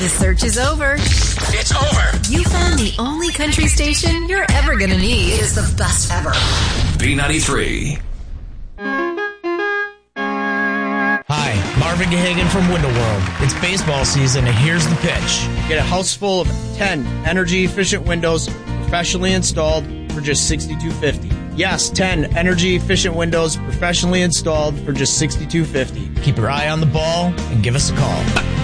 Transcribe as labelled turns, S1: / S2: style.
S1: The search is over.
S2: It's over.
S1: You found the only country station you're ever going to need.
S3: It is the best ever.
S2: B93.
S4: Hi, Marvin Gahagan from Window World. It's baseball season, and here's the pitch.
S5: Get a house full of 10 energy-efficient windows professionally installed for just $62.50. Yes, 10 energy-efficient windows professionally installed for just $62.50.
S4: Keep your eye on the ball and give us a call.